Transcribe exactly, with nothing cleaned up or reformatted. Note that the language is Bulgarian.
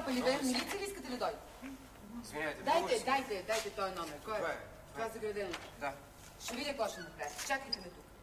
запали бе? Милиция ли искате да дойде? Извинявайте, Дайте, дайте, дайте този номер. Кой е? Това е. Това е заградено. Да. Ще видя какво ще направя. Чакайте ме тук.